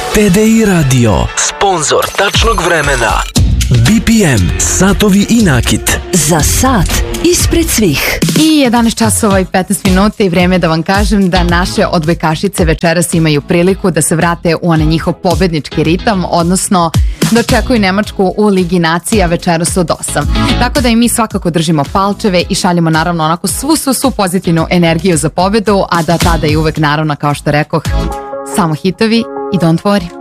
TDI Radio, sponsor tačnog vremena. BPM, satovi i nakit. Za sat ispred svih. I 11 časova i 15 minuta i vreme da vam kažem da naše odbojkašice večeras imaju priliku da se vrate u onaj njihov pobednički ritam, odnosno da očekuju Nemačku u Ligi nacija večeras od 8. Tako da i mi svakako držimo palčeve i šaljemo naravno onako svu pozitivnu energiju za pobedu, a da tada i uvek naravno, kao što rekoh, samo hitovi i don't worry.